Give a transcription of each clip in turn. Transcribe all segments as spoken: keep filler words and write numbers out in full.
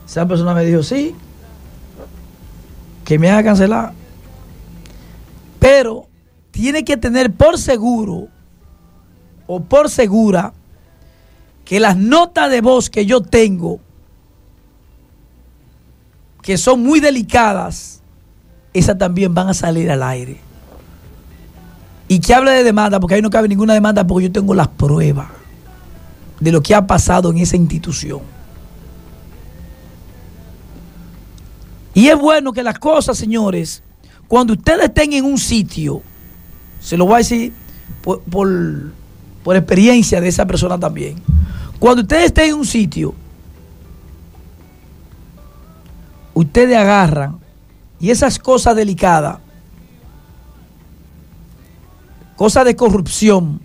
Esa persona me dijo, sí, que me haga cancelar. Pero tiene que tener por seguro o por segura que las notas de voz que yo tengo, que son muy delicadas, esas también van a salir al aire. Y que hable de demanda, porque ahí no cabe ninguna demanda, porque yo tengo las pruebas de lo que ha pasado en esa institución. Y es bueno que las cosas, señores, cuando ustedes estén en un sitio, se lo voy a decir por, por, por experiencia de esa persona también, cuando ustedes estén en un sitio, ustedes agarran y esas cosas delicadas, cosas de corrupción,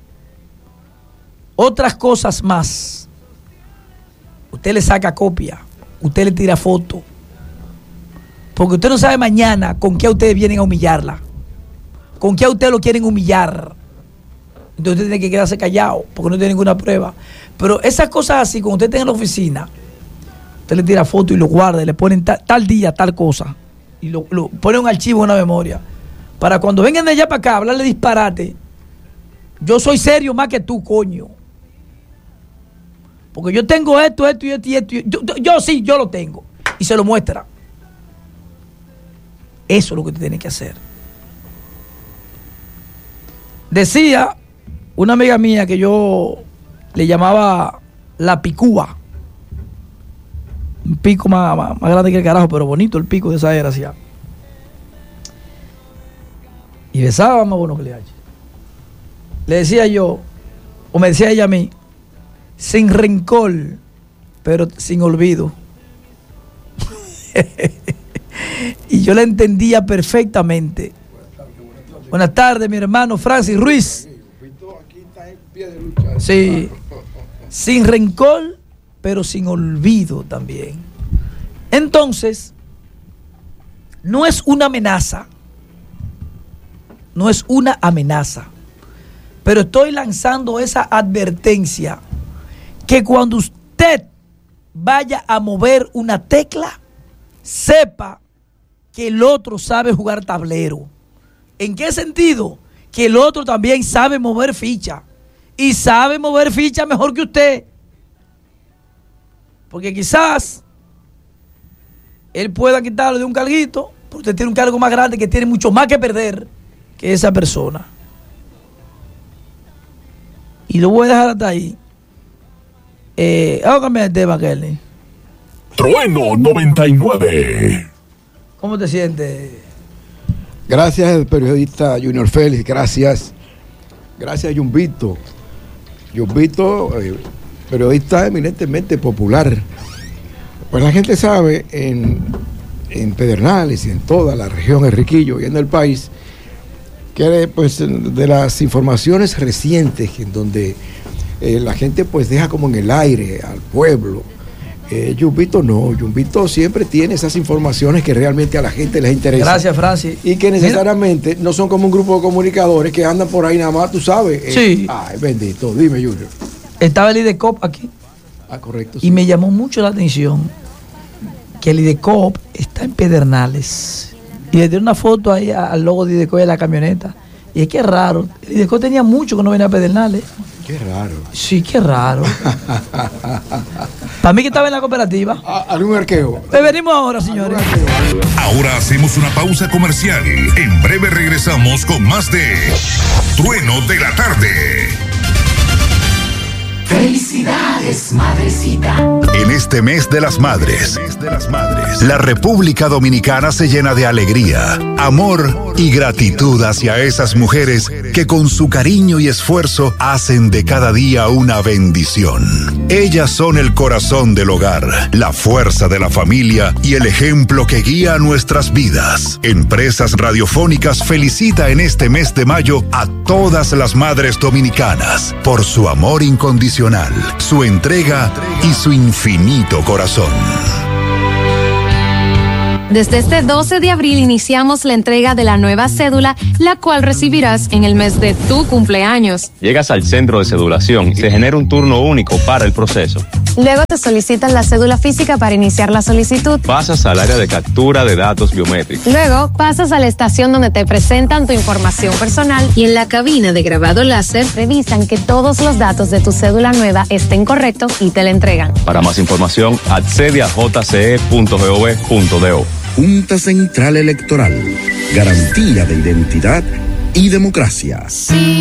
otras cosas más, usted le saca copia, usted le tira foto, porque usted no sabe mañana con qué ustedes vienen a humillarla, con qué a usted lo quieren humillar. Entonces usted tiene que quedarse callado porque no tiene ninguna prueba. Pero esas cosas así, cuando usted está en la oficina, usted le tira foto y lo guarda y le ponen tal, tal día, tal cosa, y lo, lo pone un archivo en una memoria, para cuando vengan de allá para acá a hablarle disparate, yo soy serio más que tú, coño. Porque yo tengo esto, esto y esto y esto. Yo, yo, yo sí, yo lo tengo. Y se lo muestra. Eso es lo que usted tiene que hacer. Decía una amiga mía que yo le llamaba la picúa. Un pico más, más, más grande que el carajo, pero bonito el pico de esa era, así. Y besaba más bueno que le hache. Le decía yo, o me decía ella a mí, sin rencor, pero sin olvido. Y yo la entendía perfectamente. Buenas tardes, mi hermano Francis Ruiz. Sí, sin rencor, pero sin olvido también. Entonces, no es una amenaza, no es una amenaza, pero estoy lanzando esa advertencia que cuando usted vaya a mover una tecla, sepa que el otro sabe jugar tablero. ¿En qué sentido? Que el otro también sabe mover ficha. Y sabe mover ficha mejor que usted. Porque quizás él pueda quitarlo de un carguito, porque usted tiene un cargo más grande que tiene mucho más que perder que esa persona. Y lo voy a dejar hasta ahí. Eh, vamos a cambiar el tema, Kelly. Trueno noventa y nueve. ¿Cómo te sientes? Gracias al periodista Junior Félix, gracias. Gracias a Yumbito. Yumbito, eh, periodista eminentemente popular. Pues la gente sabe en, en Pedernales y en toda la región Enriquillo y en el país, que pues de las informaciones recientes en donde eh, la gente pues deja como en el aire al pueblo. Eh, Yumbito no, Yumbito siempre tiene esas informaciones que realmente a la gente les interesa. Gracias, Francis. Y que necesariamente Mira. no son como un grupo de comunicadores que andan por ahí nada más, tú sabes. Eh, sí. Ay, bendito, dime, Junior. Estaba el IDECOP aquí. Ah, correcto. Y sí. Me llamó mucho la atención que el IDECOP está en Pedernales. Y le dio una foto ahí al logo de IDECOP de la camioneta. Y es que es raro. El IDECOP tenía mucho que no venía a Pedernales. Qué raro. Sí, qué raro. Para mí que estaba en la cooperativa. ¿Algún arqueo? Pues venimos ahora, señores. Ahora hacemos una pausa comercial. En breve regresamos con más de Trueno de la Tarde. Felicidades, madrecita. En este mes de las madres, la República Dominicana se llena de alegría, amor y gratitud hacia esas mujeres que con su cariño y esfuerzo hacen de cada día una bendición. Ellas son el corazón del hogar, la fuerza de la familia y el ejemplo que guía nuestras vidas. Empresas Radiofónicas felicita en este mes de mayo a todas las madres dominicanas por su amor incondicional, su entrega y su infinito corazón. Desde este doce de abril iniciamos la entrega de la nueva cédula, la cual recibirás en el mes de tu cumpleaños. Llegas al centro de cedulación y se genera un turno único para el proceso. Luego te solicitan la cédula física para iniciar la solicitud. Pasas al área de captura de datos biométricos. Luego pasas a la estación donde te presentan tu información personal y en la cabina de grabado láser revisan que todos los datos de tu cédula nueva estén correctos y te la entregan. Para más información, accede a j c e punto gov punto do. Junta Central Electoral. Garantía de identidad y democracia. Sí.